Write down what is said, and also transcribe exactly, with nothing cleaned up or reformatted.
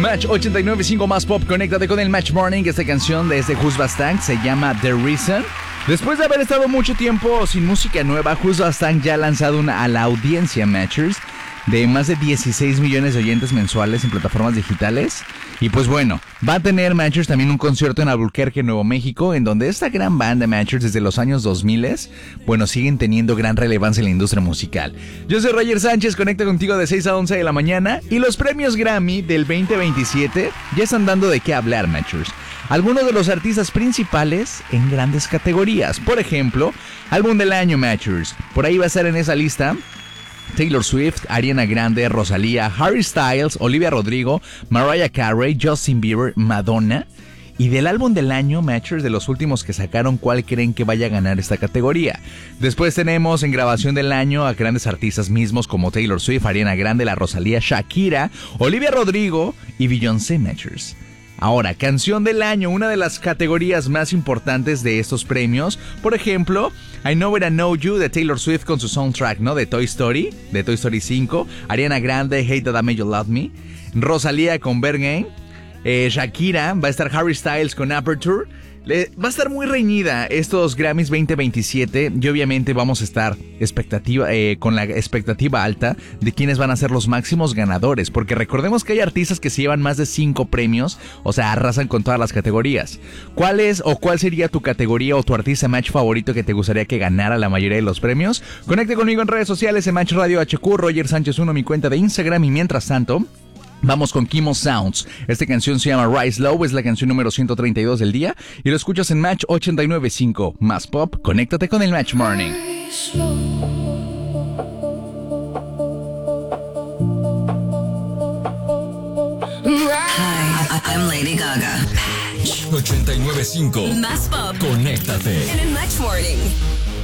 Match ochenta y nueve punto cinco más pop, conéctate con el Match Morning. Esta canción de este Who's Bastang se llama The Reason. Después de haber estado mucho tiempo sin música nueva, Who's Bastang ya ha lanzado una a la audiencia Matchers de más de dieciséis millones de oyentes mensuales en plataformas digitales. Y pues bueno, va a tener Matchers también un concierto en Albuquerque, Nuevo México, en donde esta gran banda Matchers desde los años dos mil, bueno, siguen teniendo gran relevancia en la industria musical. Yo soy Roger Sánchez, conecta contigo de seis a once de la mañana, y los premios Grammy del veinte veintisiete ya están dando de qué hablar, Matchers. Algunos de los artistas principales en grandes categorías. Por ejemplo, álbum del año Matchers. Por ahí va a estar en esa lista Taylor Swift, Ariana Grande, Rosalía, Harry Styles, Olivia Rodrigo, Mariah Carey, Justin Bieber, Madonna. Y del álbum del año, Matchers, de los últimos que sacaron, ¿cuál creen que vaya a ganar esta categoría? Después tenemos en grabación del año a grandes artistas mismos como Taylor Swift, Ariana Grande, la Rosalía, Shakira, Olivia Rodrigo y Beyoncé, Matchers. Ahora, canción del año, una de las categorías más importantes de estos premios. Por ejemplo, I Know It I Know You de Taylor Swift con su soundtrack, ¿no? De Toy Story, de Toy Story cinco. Ariana Grande, Hate That I Made You Love Me. Rosalía con Bergen. Eh, Shakira, va a estar Harry Styles con Aperture. Le, va a estar muy reñida estos Grammys veinte veintisiete y obviamente vamos a estar expectativa, eh, con la expectativa alta de quiénes van a ser los máximos ganadores, porque recordemos que hay artistas que se llevan más de cinco premios, o sea, arrasan con todas las categorías. ¿Cuál es o cuál sería tu categoría o tu artista Match favorito que te gustaría que ganara la mayoría de los premios? Conecte conmigo en redes sociales en Match Radio H Q, Roger Sánchez uno, mi cuenta de Instagram, y mientras tanto vamos con Kimo Sounds. Esta canción se llama Rise Low, es la canción número ciento treinta y dos del día y lo escuchas en Match ochenta y nueve punto cinco más pop. Conéctate con el Match Morning. Hi, I'm Lady Gaga. Match ochenta y nueve punto cinco Más pop. Conéctate En el Match Morning.